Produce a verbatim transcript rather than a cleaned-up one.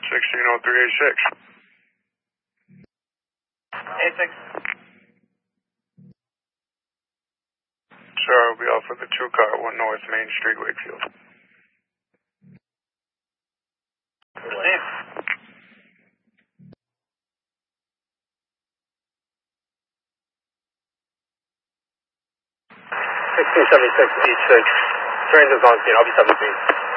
sixteen oh three eighty-six. eighty-six. Sir, I'll be off with the two car, one North Main Street, Wakefield. Steve. sixteen seventy-six, eight six. Train is on scene, I'll be seventeen.